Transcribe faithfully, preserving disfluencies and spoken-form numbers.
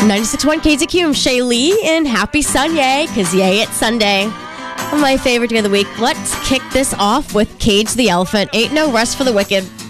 ninety-six point one K Z Q, I'm Shay Lee, and happy Sunday, because yay, it's Sunday. My favorite day of the week. Let's kick this off with Cage the Elephant. Ain't No Rest for the Wicked.